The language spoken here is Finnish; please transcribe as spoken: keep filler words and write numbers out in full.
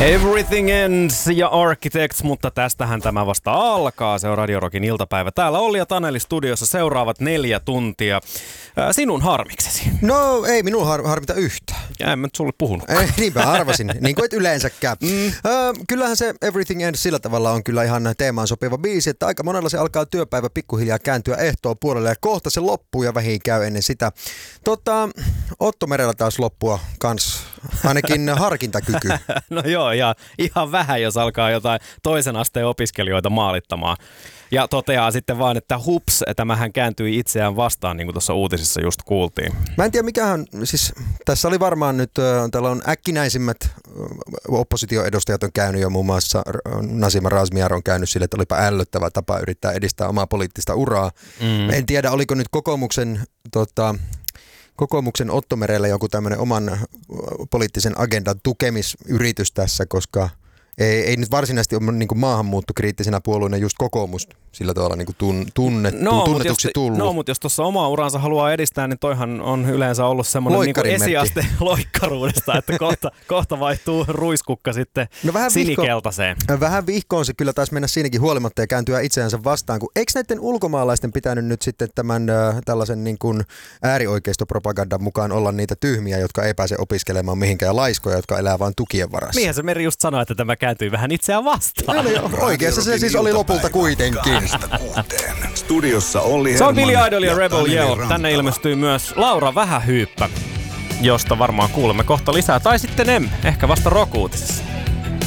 Everything Ends ja Architects, mutta tästähän tämä vasta alkaa. Se on Radio Rockin iltapäivä. Täällä Olli ja Taneli studiossa seuraavat neljä tuntia. Ää, sinun harmiksesi. No ei minun har- harmita yhtään. Ja en mä nyt sulle puhunut. Ei, niinpä arvasin, niin kuin et yleensäkään. Mm. Ö, kyllähän se Everything Ends sillä tavalla on kyllä ihan teemaan sopiva biisi, että aika monella se alkaa työpäivä pikkuhiljaa kääntyä ehtoon puolelle ja kohta se loppuu ja vähin käy ennen sitä. Tota, Otto Merellä taas loppua kans, ainakin harkintakyky. No joo, ja ihan vähän, jos alkaa jotain toisen asteen opiskelijoita maalittamaan. Ja toteaa sitten vaan, että hups, tämähän kääntyi itseään vastaan, niin kuin tuossa uutisissa just kuultiin. Mä en tiedä mikähän, siis tässä oli varmaan nyt, täällä on äkkinäisimmät oppositioedustajat on käynyt jo, muun muassa Nasima Razmyar on käynyt sille, että olipa ällöttävä tapa yrittää edistää omaa poliittista uraa. Mm. En tiedä, oliko nyt kokoomuksen... Tota, Kokoomuksen Otto Merellä joku tämmöinen oman poliittisen agendan tukemisyritys tässä, koska ei, ei nyt varsinaisesti ole niin kuin maahanmuuttokriittisenä puolueena just kokoomus sillä tavalla niin kuin tun, tunnettu, no, tunnetuksi jos, tullut. No, mutta jos tuossa omaa uransa haluaa edistää, niin toihan on yleensä ollut semmoinen niin kuin esiaste loikkaruudesta, että kohta, kohta vaihtuu ruiskukka sitten no vähän sinikeltaiseen. Vihko, vähän vihkoon se kyllä taisi mennä siinäkin huolimatta ja kääntyä itseänsä vastaan, kun eikö näiden ulkomaalaisten pitänyt nyt sitten tämän äh, tällaisen niin kuin äärioikeistopropagandan mukaan olla niitä tyhmiä, jotka ei pääse opiskelemaan mihinkään ja laiskoja, jotka elää vain tukien varassa. Niinhän se Meri just sanoi, että tämä kääntyi vähän itseään vastaan. No, oikeassa se siis oli lopulta kuitenkin. Studiossa Olli Se on Billy Idol ja Rebel Yell. Tänne ilmestyy myös Laura Vähähyyppä, josta varmaan kuulemme kohta lisää. Tai sitten em, ehkä vasta Rock-uutisessa.